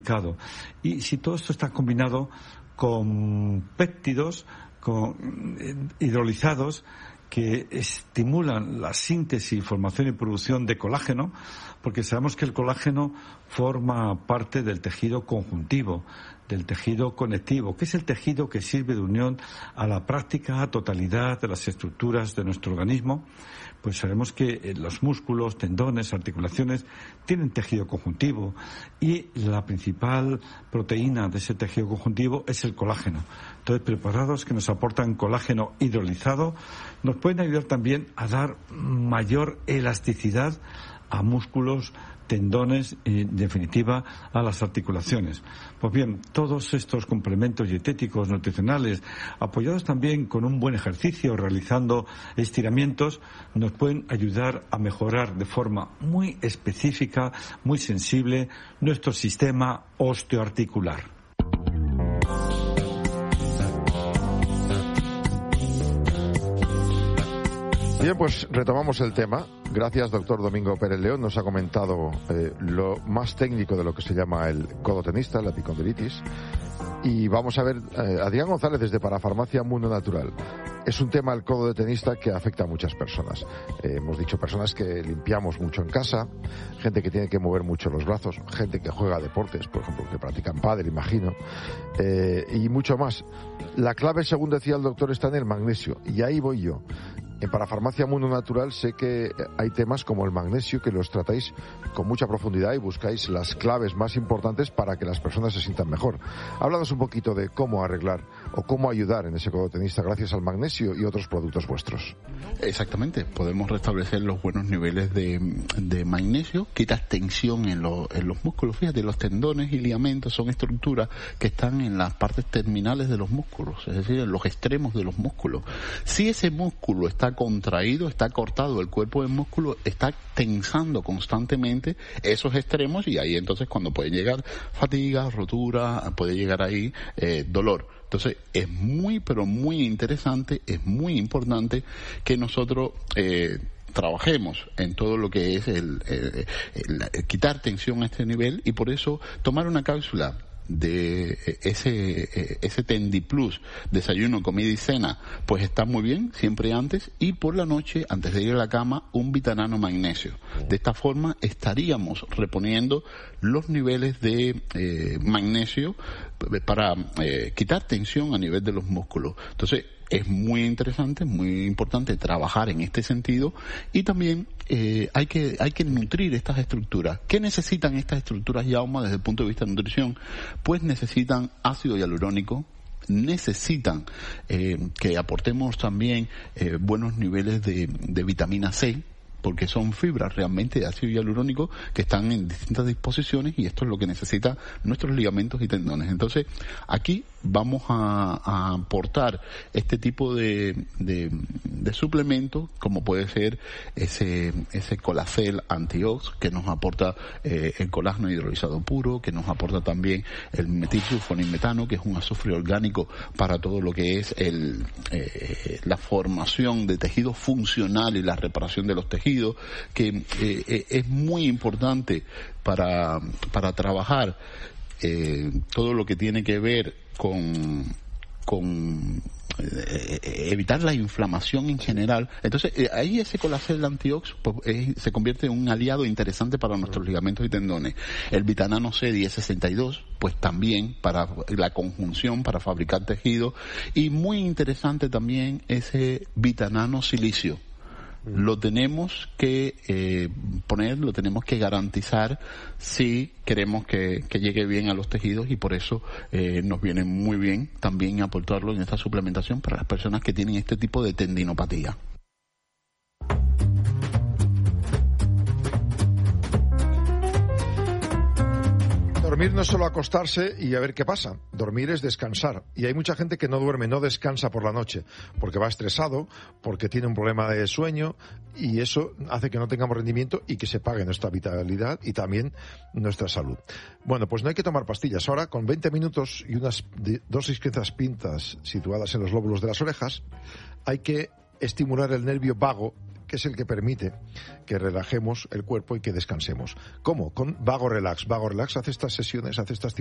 Y si todo esto está combinado con péptidos, con hidrolizados, que estimulan la síntesis, formación y producción de colágeno, porque sabemos que el colágeno forma parte del tejido conjuntivo, del tejido conectivo, que es el tejido que sirve de unión a la práctica totalidad de las estructuras de nuestro organismo. Pues sabemos que los músculos, tendones, articulaciones tienen tejido conjuntivo y la principal proteína de ese tejido conjuntivo es el colágeno. Entonces, preparados que nos aportan colágeno hidrolizado nos pueden ayudar también a dar mayor elasticidad a músculos, tendones y, en definitiva, a las articulaciones. Pues bien, todos estos complementos dietéticos, nutricionales, apoyados también con un buen ejercicio, realizando estiramientos, nos pueden ayudar a mejorar de forma muy específica, muy sensible, nuestro sistema osteoarticular. Bien, pues retomamos el tema. Gracias, doctor Domingo Pérez León. Nos ha comentado lo más técnico de lo que se llama el codo tenista, la epicondilitis. Y vamos a ver, Adrián González desde Parafarmacia Mundo Natural. Es un tema, el codo de tenista, que afecta a muchas personas. Hemos dicho personas que limpiamos mucho en casa, gente que tiene que mover mucho los brazos, gente que juega deportes, por ejemplo, que practican pádel, imagino, y mucho más. La clave, según decía el doctor, está en el magnesio, y ahí voy yo. En Parafarmacia Mundo Natural sé que hay temas como el magnesio que los tratáis con mucha profundidad y buscáis las claves más importantes para que las personas se sientan mejor. Háblanos un poquito de cómo arreglar o cómo ayudar en ese codo tenista gracias al magnesio y otros productos vuestros. Exactamente, podemos restablecer los buenos niveles de magnesio, quitas tensión en los músculos. Fíjate, los tendones y ligamentos son estructuras que están en las partes terminales de los músculos, es decir, en los extremos de los músculos. Si ese músculo está contraído, está cortado, el cuerpo del músculo está tensando constantemente esos extremos, y ahí entonces cuando puede llegar fatiga, rotura, puede llegar ahí dolor. Entonces es muy, pero muy interesante, es muy importante que nosotros trabajemos en todo lo que es el quitar tensión a este nivel, y por eso tomar una cápsula de ese Tendiplus, desayuno, comida y cena, pues está muy bien, siempre antes, y por la noche, antes de ir a la cama, un Vitanano magnesio. De esta forma estaríamos reponiendo los niveles de magnesio para quitar tensión a nivel de los músculos. Entonces, es muy interesante, muy importante trabajar en este sentido, y también hay que nutrir estas estructuras. ¿Qué necesitan estas estructuras, Jaume, desde el punto de vista de nutrición? Pues necesitan ácido hialurónico, necesitan que aportemos también buenos niveles de vitamina C, porque son fibras realmente de ácido hialurónico que están en distintas disposiciones, y esto es lo que necesitan nuestros ligamentos y tendones. Entonces, aquí vamos a aportar este tipo de suplementos, como puede ser ese Colacel Antiox, que nos aporta el colágeno hidrolizado puro, que nos aporta también el metilsulfonimetano, que es un azufre orgánico para todo lo que es la formación de tejido funcional y la reparación de los tejidos, que es muy importante para trabajar todo lo que tiene que ver con evitar la inflamación en general. Entonces, ahí ese Colacel Antiox se convierte en un aliado interesante para nuestros ligamentos y tendones. El Vitanano C 1062, pues también para la conjunción, para fabricar tejido. Y muy interesante también ese Vitanano Silicio. Lo tenemos que poner, lo tenemos que garantizar si queremos que llegue bien a los tejidos, y por eso nos viene muy bien también aportarlo en esta suplementación para las personas que tienen este tipo de tendinopatía. Dormir no es solo acostarse y a ver qué pasa. Dormir es descansar. Y hay mucha gente que no duerme, no descansa por la noche, porque va estresado, porque tiene un problema de sueño, y eso hace que no tengamos rendimiento y que se pague nuestra vitalidad y también nuestra salud. Bueno, pues no hay que tomar pastillas. Ahora, con 20 minutos y unas dosis quizás pintas situadas en los lóbulos de las orejas, hay que estimular el nervio vago, que es el que permite que relajemos el cuerpo y que descansemos. ¿Cómo? Con Vago Relax. Vago Relax hace estas sesiones, hace estas